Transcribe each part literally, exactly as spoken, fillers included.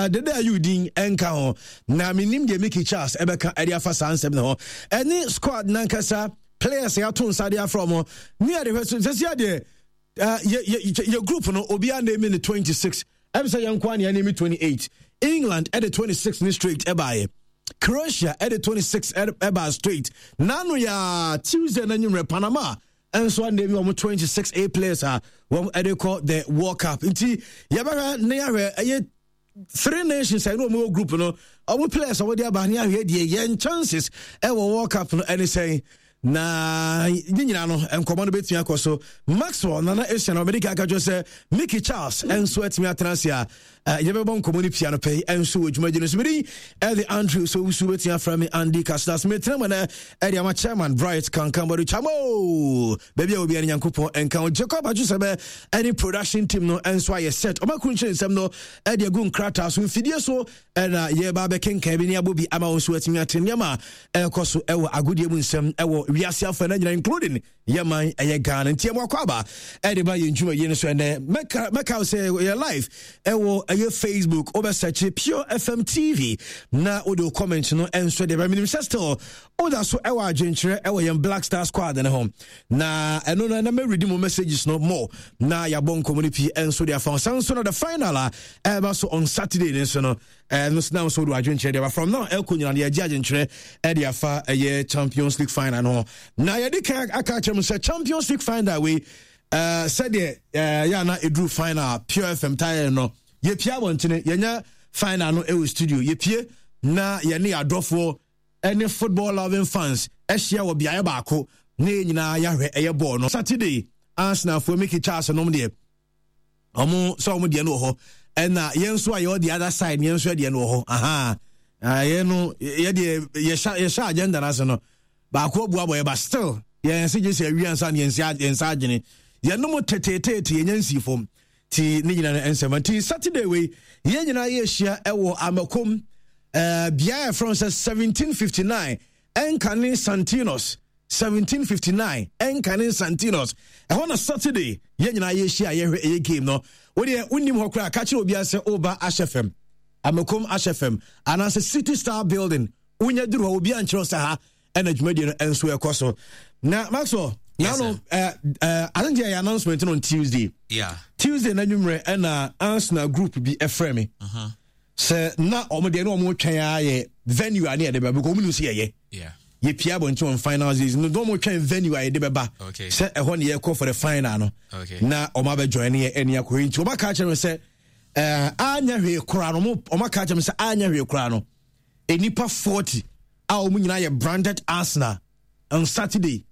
uh, the day you din enka ho na minim de Mickey Charles ebeka area fa sansem ne ho any squad nankasa players ya ton sadia from near the say there uh your group no obi a name in twenty-six em say yankwa ne name twenty-eight England at the twenty-six ni straight ebaye Croatia at the twenty-six eba straight nanu ya Tuesday na nyumre Panama and so on name um twenty-six A players are one they call the World Cup nti yabara na ya three nations I know more group no our players over there ba na here the yen chances e World Cup no any say na nyina no enkomo no betua akoso Maxwell nana Asian America akajo say Mickey Charles enso atimi atransia yebebo nkomo ni piano pay enso odwumagye so medi e the Andrew so usu betua from me Andy Castas metrema na e the ama chairman Bright Kankamboru chamo baby obi an yankopon enka Jacob ajusebe any production team no enso aye set omakunche nsem no e the gun krata so fidie so e na ye ba be kenkan bi ni abobi ama onso atimi ateniama e koso e wo agodie mu nsem e wo wiase afana nyina including yaman eye Ghana ntiam akwaba e de ba ye ntwuma ye no so ene meka meka say your life e wo eye Facebook over search Pure F M T V na odo comment no enso de ba minim still oda so e wa agentire e wo ye Black Star Squad na home na eno na me read mo messages no more na ya bon community enso de afan so no the final e ba so on Saturday nso no and now so do agentire de from now el kunyana de agentire e de afa eye Champions League final no na ya de kan aka chem say Champions League final we uh said the uh ya na edru final Pure F M tire no ye pia wontene yenya final no e studio ye pie na ye ne adofo any football loving fans e share wo bia ba ko na nyina ya hwe eye ball no Saturday Arsenal for Mickey Charles no de omo so omo de no ho na yenso aye the other side yenso de no ho aha aye no ye de ye sha ye sha agenda na so no ba ko bua boy ba still ye say just wi ansa ne yensa yensa agene ye no mo tetetete ye nyansi fom ti ni nyina na seventeen Saturday we ye nyina ye hia ewo amakom eh bia from seventeen fifty-nine Enkanin Santinos seventeen fifty-nine Enkanin Santinos e ho na Saturday ye nyina ye hia ye hwe ye game no wo de unim ho kra ka kire obi ase oba Ash F M amakom Ash F M anase City Star building unya duru obi anchiro sa ha energy no enso ekoso na Maxwell yes, now no uh uh I think the announcement on Tuesday yeah Tuesday na numre and uh Arsenal group be efremi uh-huh say na omo de no omo twen aye venue ani de ba because omo see ye yeah ye pia boncho on finals is no omo twen venue aye de ba okay say e ho ne ye call for the final no okay na omo ba join ye eni akori nti oba ka chere say uh anya hwe kura no omo ka chere say anya hwe kura no enipa forty a omo nyina ye branded Arsenal on Saturday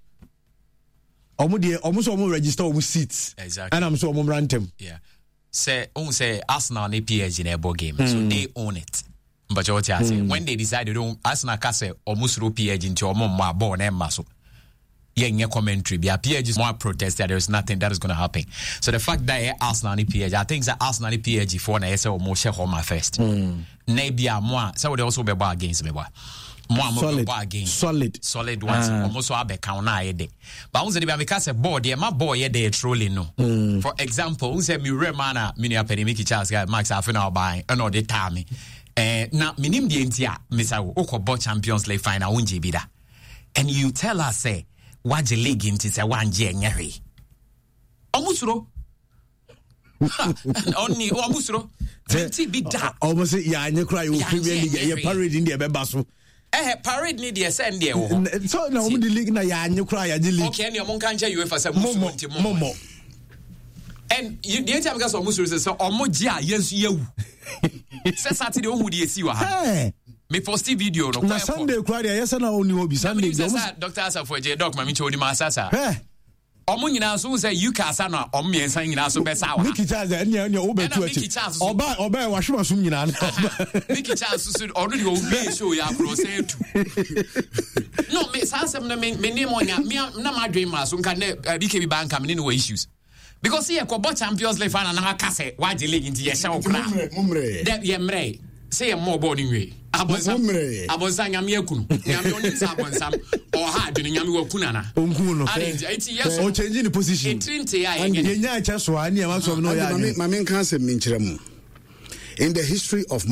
omo de omo so omo register omo seats exactly and I'm so omo rantem yeah say on say Arsenal ne P S G in a ball game mm. so they own it but what you say when they decided on Arsenal ka say almost ro P S G into omo ma ball na ma so yeah commentary be P S G more protest that there is nothing that is going to happen so the fact that Arsenal ne P S G I think that Arsenal ne P S G for na say omo share home first mm. na bia mo say we also be ball against me boy solid, again. solid solid ones uh. almost so abe count na yede but unse dey because a board dey my boy ye dey trolling no mm. for example unse mi remana mini academic Charles guy Max afina obai e no dey time eh na minim dey ntia misa wo ukọ Champions League final unje bi da and you tell us say waje league nti say wanje enyehwe omusuro oni omusuro twenty big da almost ya anye cry you Premier League ye parade in the beba so eh parade ni dey send dey wo so na omo the league na ya anye cry ya the league okay any omo kan che UEFA say musuro nti momo and you dey tell me because musuro say omo gi a yensu yewu say Saturday o hu dey si wa ha me post video no na Sunday cry dey yes na oni obi Sunday Doctor Asafo je doc mami che oni ma sasa eh omo nyina so say you ka asa na omo yensan nyina so be sa wa Mickey Charles enya enya obetu achi oba oba wa hwema sum nyina na Mickey Charles so already o be show ya pro say tu no me sa sem na me me name onya me na ma dwen ma so nka na B K B bank am ne no issues because here ko Champions League final na ka say wa je league nti ye sha okra mumre that ye mre say ye more boarding way abonsa abonsa nyame akunu nyame oni sa abonsa o ha adwene nyame wakuna na onku no enti yes o change the position etrinti ya ye nya cha so ani e ma so no ya ma me kan se me nkyerɛ mu in the history of